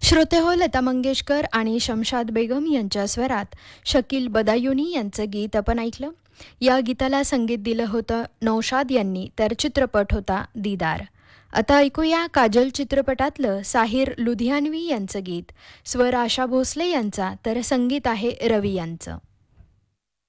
श्रोते हो, लता मंगेशकर आणि शमशाद बेगम यांच्या स्वरात शकील बदायुनी यांचं गीत आपण ऐकलं. या गीताला संगीत दिलं होतं नौशाद यांनी, तर चित्रपट होता दीदार. आता ऐकूया काजल चित्रपटातलं साहिर लुधियानवी यांचं गीत. स्वर आशा भोसले यांचा, तर संगीत आहे रवी यांचं.